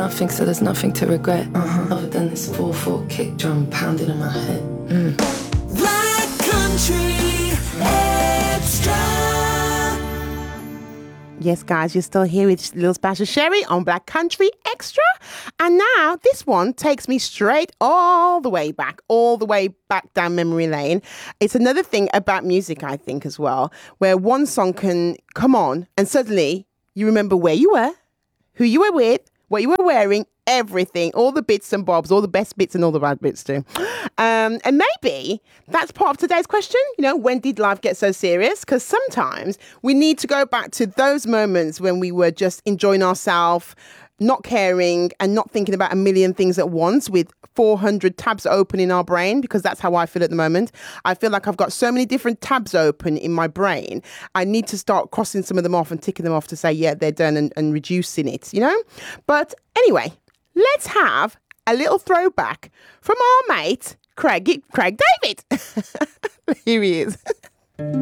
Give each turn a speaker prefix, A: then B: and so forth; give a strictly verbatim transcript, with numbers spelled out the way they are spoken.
A: nothing, so there's nothing to regret. Uh-huh. Other than this four four kick drum pounding in my head. Mm.
B: Black Country Extra.
C: Yes, guys, you're still here with Lil Splash of Sherry on Black Country Extra. And now this one takes me straight all the way back, all the way back down memory lane. It's another thing about music, I think, as well, where one song can come on and suddenly you remember where you were, who you were with, what you were wearing, everything, all the bits and bobs, all the best bits and all the bad bits too. Um, and maybe that's part of today's question. You know, when did life get so serious? Because sometimes we need to go back to those moments when we were just enjoying ourselves, not caring and not thinking about a million things at once with four hundred tabs open in our brain, because that's how I feel at the moment. I feel like I've got so many different tabs open in my brain. I need to start crossing some of them off and ticking them off to say, yeah, they're done, and, and reducing it, you know? But anyway, let's have a little throwback from our mate, Craig, Craig David. Here he is.